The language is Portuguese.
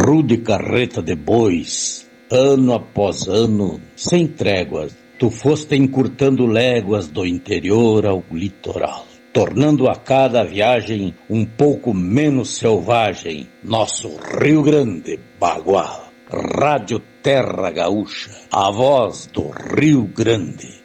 rude carreta de bois, ano após ano, sem tréguas, tu foste encurtando léguas do interior ao litoral, tornando a cada viagem um pouco menos selvagem nosso Rio Grande Bagual. Rádio Terra Gaúcha, a voz do Rio Grande.